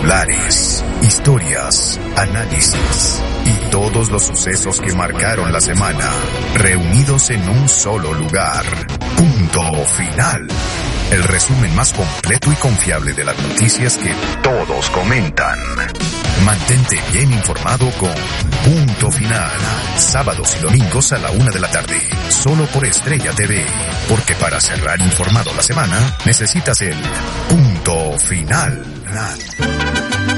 titulares, historias, análisis y todos los sucesos que marcaron la semana, reunidos en un solo lugar. Punto Final. El resumen más completo y confiable de las noticias que todos comentan. Mantente bien informado con Punto Final. Sábados y domingos a la 1 de la tarde. Solo por Estrella TV. Porque para cerrar informado la semana, necesitas el Punto Final.